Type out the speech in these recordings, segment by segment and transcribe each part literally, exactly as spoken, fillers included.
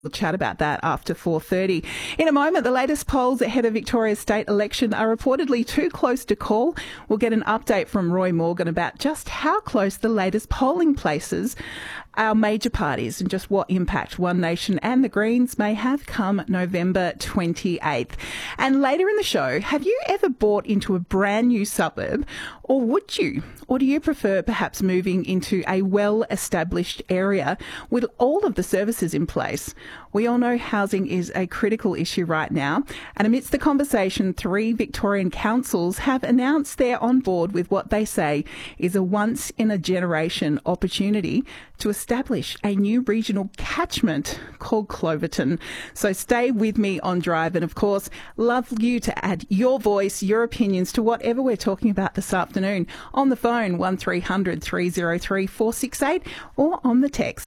We'll chat about that after four thirty. In a moment, the latest polls ahead of Victoria's state election are reportedly too close to call. We'll get an update from Roy Morgan about just how close the latest polling places our major parties and just what impact One Nation and the Greens may have come November twenty-eighth. And later in the show, have you ever bought into a brand new suburb, or would you? Or do you prefer perhaps moving into a well-established area with all of the services in place? We all know housing is a critical issue right now, and amidst the conversation, three Victorian councils have announced they're on board with what they say is a once-in-a-generation opportunity to establish a new regional catchment called Cloverton. So stay with me on Drive, and of course, love you to add your voice, your opinions to whatever we're talking about this afternoon on the phone one three hundred three oh three four six eight or on the text.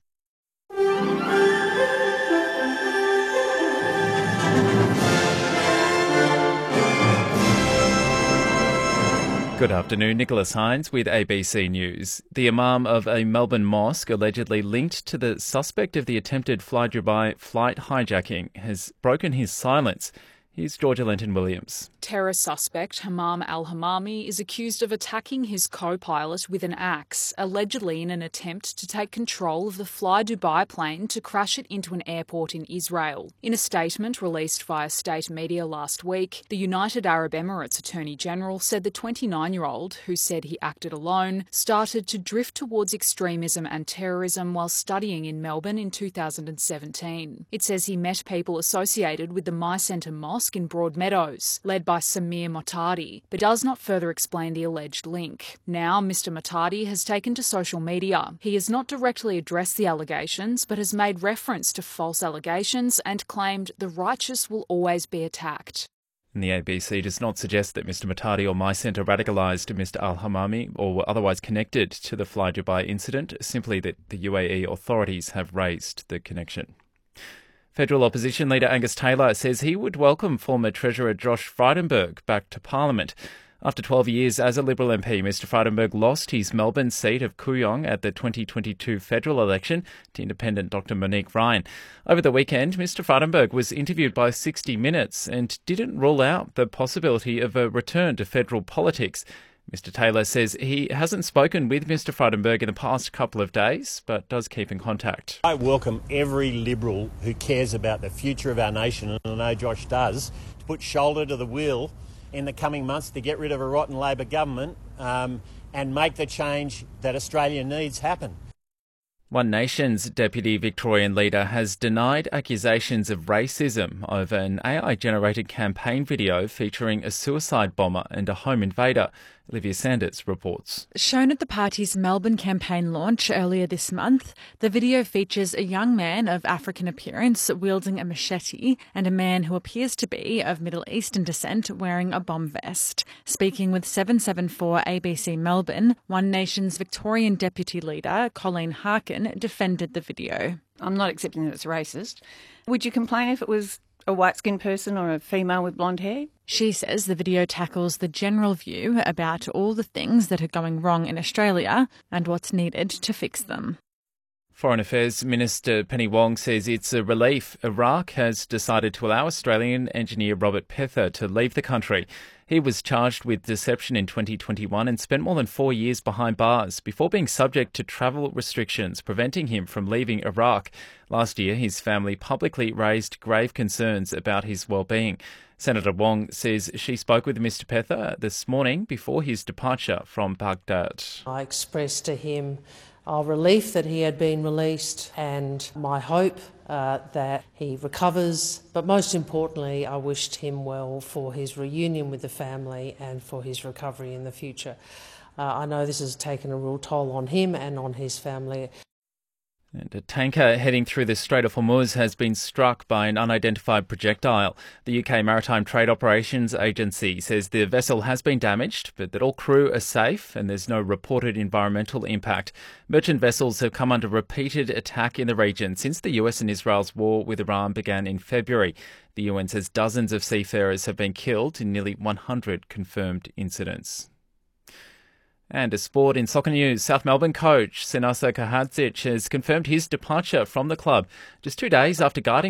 Good afternoon, Nicholas Hines with A B C News. The imam of a Melbourne mosque allegedly linked to the suspect of the attempted Fly Dubai flight hijacking has broken his silence. Here's Georgia Lenton-Williams. Terror suspect Hamam al-Hamami is accused of attacking his co-pilot with an axe, allegedly in an attempt to take control of the Fly Dubai plane to crash it into an airport in Israel. In a statement released via state media last week, the United Arab Emirates Attorney General said the twenty-nine-year-old, who said he acted alone, started to drift towards extremism and terrorism while studying in Melbourne in two thousand seventeen. It says he met people associated with the My Centre Mosque in Broadmeadows, led by Samir Motadi, but does not further explain the alleged link. Now, Mister Motadi has taken to social media. He has not directly addressed the allegations, but has made reference to false allegations and claimed the righteous will always be attacked. And the A B C does not suggest that Mister Motadi or My Centre radicalised Mister al-Hamami or were otherwise connected to the Fly Dubai incident, simply that the U A E authorities have raised the connection. Federal opposition leader Angus Taylor says he would welcome former Treasurer Josh Frydenberg back to Parliament. After twelve years as a Liberal M P, Mister Frydenberg lost his Melbourne seat of Kooyong at the twenty twenty-two federal election to independent Doctor Monique Ryan. Over the weekend, Mister Frydenberg was interviewed by sixty minutes and didn't rule out the possibility of a return to federal politics. Mister Taylor says he hasn't spoken with Mister Frydenberg in the past couple of days, but does keep in contact. I welcome every Liberal who cares about the future of our nation, and I know Josh does, to put shoulder to the wheel in the coming months to get rid of a rotten Labor government um, and make the change that Australia needs happen. One Nation's Deputy Victorian leader has denied accusations of racism over an A I-generated campaign video featuring a suicide bomber and a home invader. Olivia Sanders reports. Shown at the party's Melbourne campaign launch earlier this month, the video features a young man of African appearance wielding a machete and a man who appears to be of Middle Eastern descent wearing a bomb vest. Speaking with seven seventy-four A B C Melbourne, One Nation's Victorian Deputy Leader, Colleen Harkin, defended the video. I'm not accepting that it's racist. Would you complain if it was a white-skinned person or a female with blonde hair? She says the video tackles the general view about all the things that are going wrong in Australia and what's needed to fix them. Foreign Affairs Minister Penny Wong says it's a relief Iraq has decided to allow Australian engineer Robert Pether to leave the country. He was charged with deception in twenty twenty-one and spent more than four years behind bars before being subject to travel restrictions preventing him from leaving Iraq. Last year, his family publicly raised grave concerns about his well-being. Senator Wong says she spoke with Mister Pether this morning before his departure from Baghdad. I expressed to him our relief that he had been released and my hope uh, that he recovers. But most importantly, I wished him well for his reunion with the family and for his recovery in the future. Uh, I know this has taken a real toll on him and on his family. And a tanker heading through the Strait of Hormuz has been struck by an unidentified projectile. The U K Maritime Trade Operations Agency says the vessel has been damaged, but that all crew are safe and there's no reported environmental impact. Merchant vessels have come under repeated attack in the region since the U S and Israel's war with Iran began in February. The U N says dozens of seafarers have been killed in nearly one hundred confirmed incidents. And a sport in soccer news, South Melbourne coach Sinasa Kahadzic has confirmed his departure from the club just two days after guiding